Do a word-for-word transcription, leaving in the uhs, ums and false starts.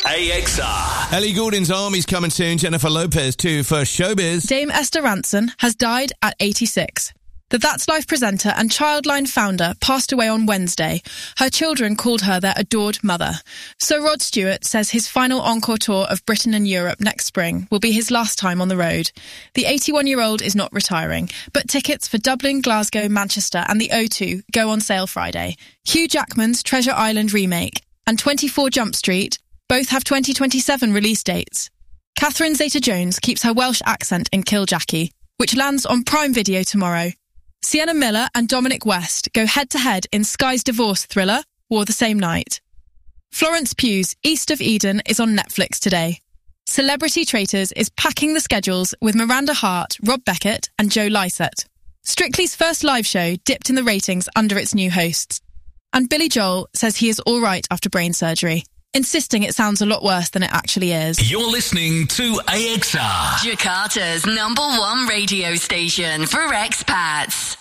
A X R. Ellie Goulding's Army's coming soon. Jennifer Lopez too for Showbiz. Dame Esther Rantzen has died at eighty-six. The That's Life presenter and Childline founder passed away on Wednesday. Her children called her their adored mother. So Rod Stewart says his final encore tour of Britain and Europe next spring will be his last time on the road. The eighty-one-year-old is not retiring, but tickets for Dublin, Glasgow, Manchester and the O two go on sale Friday. Hugh Jackman's Treasure Island remake and twenty-four Jump Street both have twenty twenty-seven release dates. Catherine Zeta-Jones keeps her Welsh accent in Kill Jackie, which lands on Prime Video tomorrow. Sienna Miller and Dominic West go head-to-head in Sky's divorce thriller, War the Same Night. Florence Pugh's East of Eden is on Netflix today. Celebrity Traitors is packing the schedules with Miranda Hart, Rob Beckett and Joe Lycett. Strictly's first live show dipped in the ratings under its new hosts. And Billy Joel says he is all right after brain surgery, insisting it sounds a lot worse than it actually is. You're listening to A X R, Jakarta's number one radio station for expats.